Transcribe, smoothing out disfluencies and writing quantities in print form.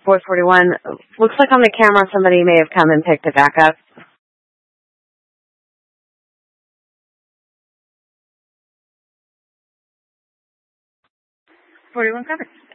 441. Looks like on the camera somebody may have come and picked it back up. 41 covered.